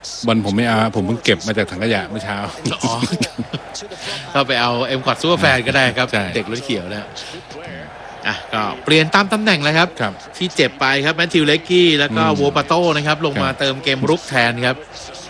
บอลผมไม่เอาผมเพิ่งเก็บมาจากถังขยะเมื่อเช้าอ๋อก็ไปเอาเอ็มคอร์ดซูเปอร์แฟนก็ได้ครับเด็กรถเขียวนะก็เปลี่ยนตามตำแหน่งเลยครับที่เจ็บไปครับแมทธิวเล็กกี้แล้วก็โวปาโต้นะครับลงมาเติมเกมรุกแทนครับ